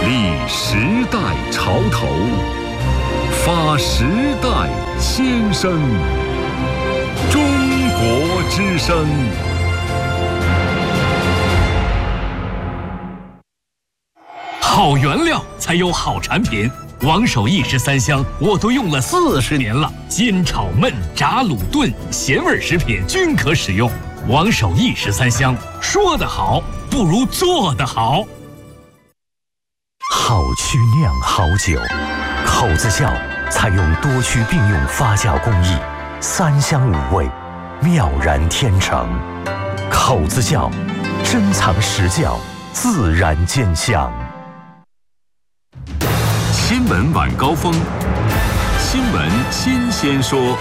立时代潮头，发时代先声。中国之声。 好原料才有好产品。王守义13香我都用了40年了，煎炒焖炸卤炖咸味食品均可使用。王守义13香，说得好不如做得好。 好曲酿好酒，口子窖采用多区并用发酵工艺，3香5味，妙然天成。口子窖珍藏实窖，自然见香。 新闻晚高峰，新闻新鲜说。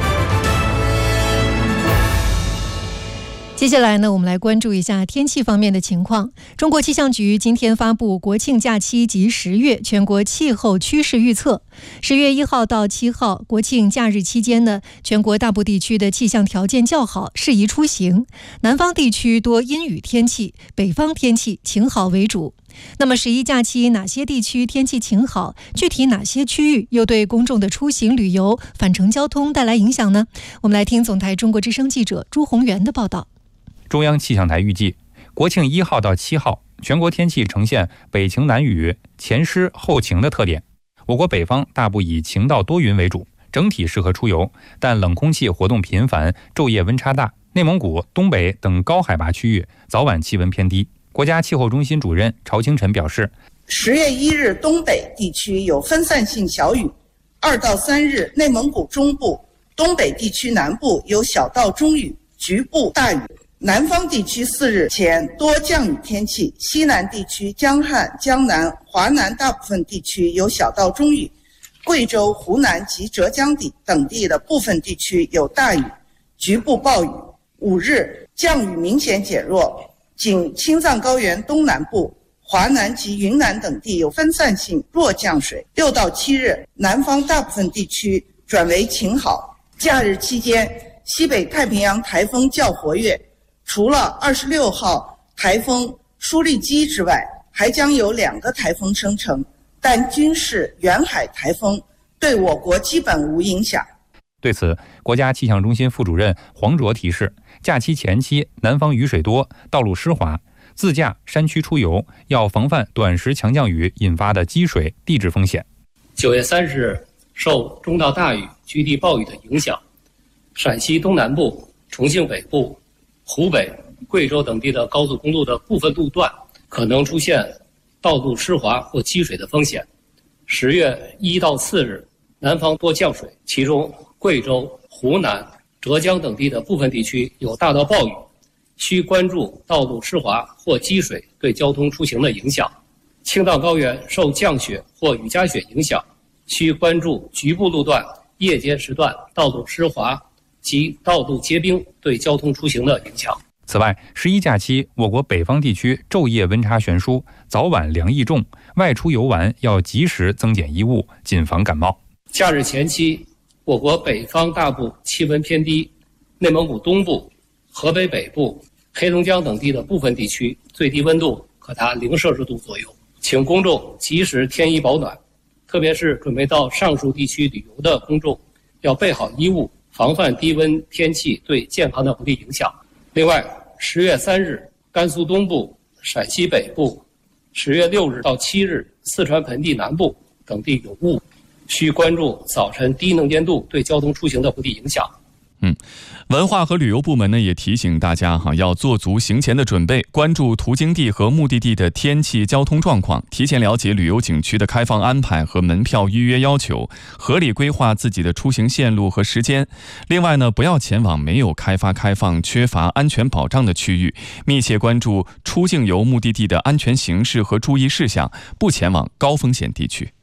接下来呢，我们来关注一下天气方面的情况。中国气象局今天发布国庆假期及10月全国气候趋势预测。10月1号到7号，国庆假日期间呢，全国大部地区的气象条件较好，适宜出行。南方地区多阴雨天气，北方天气晴好为主。那么11假期哪些地区天气晴好？具体哪些区域又对公众的出行旅游、返程交通带来影响呢？我们来听总台中国之声记者朱宏元的报道。 中央气象台预计，国庆1号到7号，全国天气呈现北晴南雨、前湿后晴的特点。我国北方大部以晴到多云为主，整体适合出游，但冷空气活动频繁，昼夜温差大。内蒙古、东北等高海拔区域早晚气温偏低。国家气候中心主任曹清晨表示 ，10月1日东北地区有分散性小雨，2到3日内蒙古中部、东北地区南部有小到中雨，局部大雨。南方地区4日前多降雨天气，西南地区江汉、江南、华南大部分地区有小到中雨，贵州、湖南及浙江等地的部分地区有大雨，局部暴雨。5日降雨明显减弱，仅青藏高原东南部、华南及云南等地有分散性弱降水。6到7日，南方大部分地区转为晴好。假日期间，西北太平洋台风较活跃，除了26号台风舒力基之外，还将有2个台风生成，但均是远海台风，对我国基本无影响。 对此，国家气象中心副主任黄卓提示，假期前期南方雨水多，道路湿滑，自驾山区出游要防范短时强降雨引发的积水、地质风险。 9月30日，受中到大雨、局地暴雨的影响，陕西东南部、重庆北部、湖北、贵州等地的高速公路的部分路段可能出现道路湿滑或积水的风险。10月1到4日，南方多降水，其中贵州、湖南、浙江等地的部分地区有大到暴雨，需关注道路湿滑或积水对交通出行的影响。青藏高原受降雪或雨夹雪影响，需关注局部路段夜间时段道路湿滑及道路结冰对交通出行的影响。 此外，11假期我国北方地区昼夜温差悬殊，早晚凉意重，外出游玩要及时增减衣物，谨防感冒。 假日前期，我国北方大部气温偏低，内蒙古东部、河北北部、黑龙江等地的部分地区最低温度可达0摄氏度左右，请公众及时添衣保暖，特别是准备到上述地区旅游的公众要备好衣物，防范低温天气对健康的不利影响。另外，10月3日，甘肃东部、陕西北部；10月6日到7日，四川盆地南部等地有雾，需关注早晨低能见度对交通出行的不利影响。 文化和旅游部门呢也提醒大家要做足行前的准备，关注途经地和目的地的天气、交通状况，提前了解旅游景区的开放安排和门票预约要求，合理规划自己的出行线路和时间。另外呢，不要前往没有开放、缺乏安全保障的区域，密切关注出境游目的地的安全形势和注意事项，不前往高风险地区。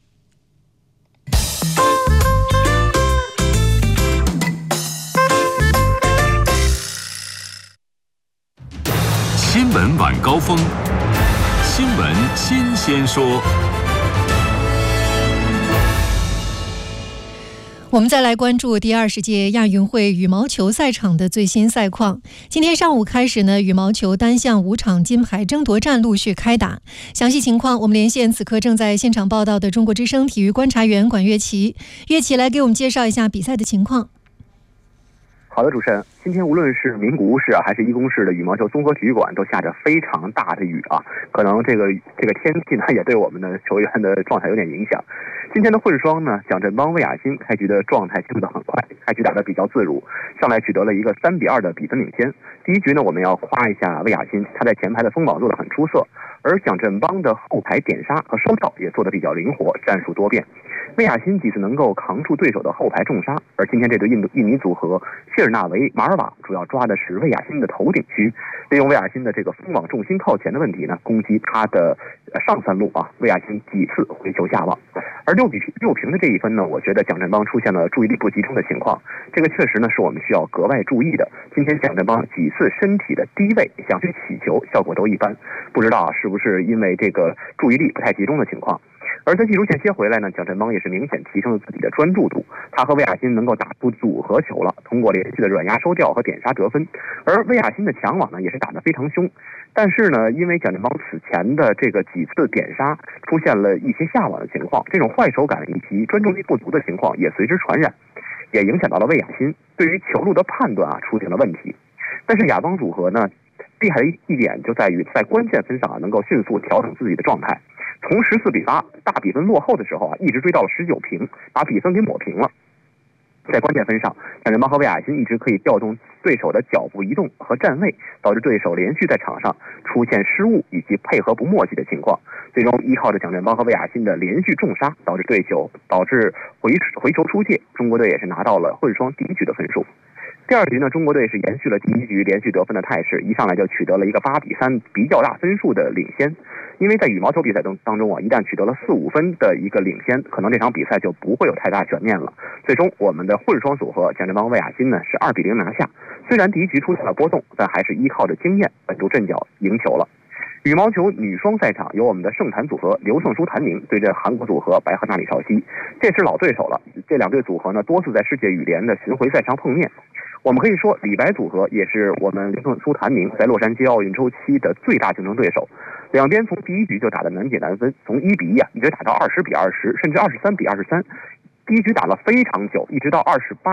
新闻晚高峰，新闻新鲜说。 我们再来关注第20届亚运会羽毛球赛场的最新赛况。今天上午开始呢，羽毛球单项5场金牌争夺战陆续开打。详细情况，我们连线此刻正在现场报道的中国之声体育观察员管乐琪。乐琪来给我们介绍一下比赛的情况。 好的，主持人，今天无论是名古屋市还是伊宫市的羽毛球综合体育馆都下着非常大的雨啊，可能这个天气呢也对我们的球员的状态有点影响。今天的混双呢，蒋振邦、魏雅欣开局的状态进入得很快，开局打得比较自如，上来取得了一个3-2的比分领先。第一局呢，我们要夸一下魏雅欣，她在前排的封网做得很出色，而蒋振邦的后排点杀和收跳也做得比较灵活，战术多变。魏雅欣几次能够扛住对手的后排重杀，而今天这对印尼组合谢尔纳维、马尔瓦主要抓的是魏雅欣的头顶区，利用魏雅欣的这个封网重心靠前的问题呢，攻击她的上三路啊，魏雅欣几次回球下网。而6平的这一分呢，我觉得蒋振邦出现了注意力不集中的情况，这个确实呢是我们需要格外注意的。今天蒋振邦几次身体的低位想去起球，效果都一般，不知道是不是因为这个注意力不太集中的情况。而在技术线接回来呢，蒋振邦也是明显提升了自己的专注度，他和魏雅欣能够打出组合球了，通过连续的软压收吊和点杀得分。而魏雅欣的抢网呢也是打得非常凶，但是呢，因为蒋振邦此前的这个几次点杀出现了一些下网的情况，这种坏手感以及专注力不足的情况也随之传染，也影响到了魏雅欣对于球路的判断出现了问题。但是亚邦组合呢，厉害的一点就在于在关键分上能够迅速调整自己的状态，从14-8大比分落后的时候一直追到了19平，把比分给抹平了。在关键分上，蒋振邦和魏雅欣一直可以调动对手的脚步移动和站位，导致对手连续在场上出现失误以及配合不默契的情况。最终依靠着蒋振邦和魏雅欣的连续重杀，导致回球出界，中国队也是拿到了混双第一局的分数。第二局呢，中国队是延续了第一局连续得分的态势，一上来就取得了一个8-3比较大分数的领先。因为在羽毛球比赛当中一旦取得了4-5分的一个领先，可能这场比赛就不会有太大悬念了。最终我们的混双组合蒋振邦、魏雅欣呢是2-0拿下。虽然第一局出现了波动，但还是依靠着经验稳住阵脚赢球了。羽毛球女双赛场由我们的盛坛组合刘胜书、谭宁对阵韩国组合白鹤娜李绍熙，这是老对手了。这两队组合呢多次在世界羽联的巡回赛上碰面。我们可以说李白组合也是我们刘胜书、谭宁在洛杉矶奥运周期的最大竞争对手，两边从第一局就打得难解难分，从1-1一直打到20-20，甚至23-23。第一局打了非常久，一直到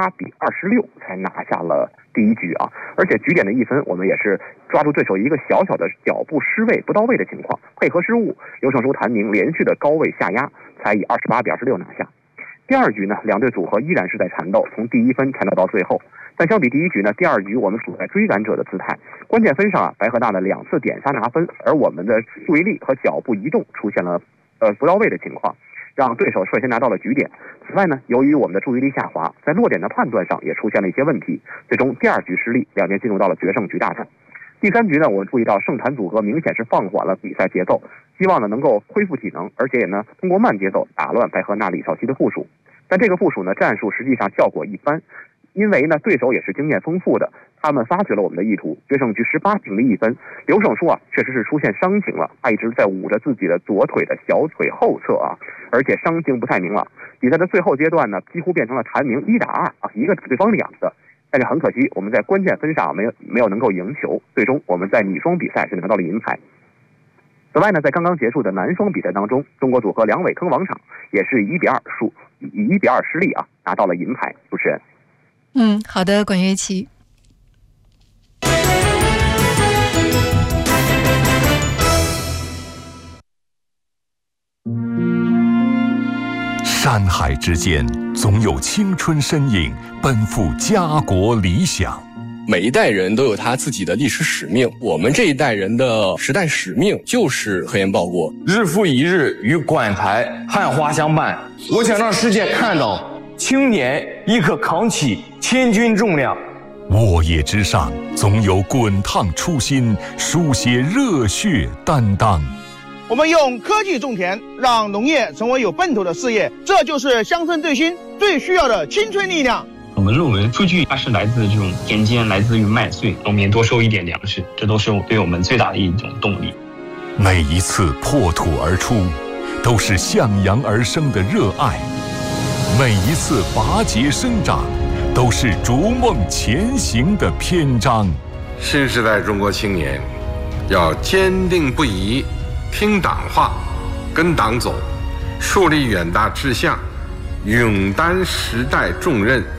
28-26才拿下了第一局啊！而且局点的一分，我们也是抓住对手一个小小的脚步失位不到位的情况，配合失误，刘胜书、谭宁连续的高位下压，才以28-26拿下。第二局呢，两队组合依然是在缠斗，从第一分缠斗到最后。但相比第一局呢，第二局我们处在追赶者的姿态，关键分上白鹤娜的2次点杀拿分，而我们的注意力和脚步移动出现了不到位的情况，让对手率先拿到了局点。此外呢，由于我们的注意力下滑，在落点的判断上也出现了一些问题，最终第二局失利，两边进入到了决胜局大战。第三局呢，我们注意到盛坛组合明显是放缓了比赛节奏，希望呢能够恢复体能，而且也呢通过慢节奏打乱白鹤娜李绍熙的部署。但这个部署呢，战术实际上效果一般，因为呢对手也是经验丰富的，他们发觉了我们的意图，决胜局18平的一分。刘胜书确实是出现伤情了，他一直在捂着自己的左腿的小腿后侧而且伤情不太明朗。比赛的最后阶段呢，几乎变成了谭宁1打2一个对方2个，但是很可惜，我们在关键分上没有能够赢球，最终我们在女双比赛是拿到了银牌。此外呢，在刚刚结束的男双比赛当中，中国组合梁伟坑王昶也是以1-2失利拿到了银牌。主持人， 好的，管乐琪。 山海之间，总有青春身影奔赴家国理想。 每一代人都有他自己的历史使命，我们这一代人的时代使命就是核研报国。 日复一日与馆台汉花相伴，我想让世界看到青年亦可扛起千钧重量。 沃野之上，总有滚烫初心，书写热血担当。 我们用科技种田，让农业成为有奔头的事业，这就是乡村振兴最需要的青春力量。 我们论文数据它是来自这种田间，来自于麦穗，农民多收一点粮食，这都是对我们最大的一种动力。 每一次破土而出，都是向阳而生的热爱。 每一次拔节生长，都是逐梦前行的篇章。 新时代中国青年要坚定不移听党话，跟党走，树立远大志向，勇担时代重任，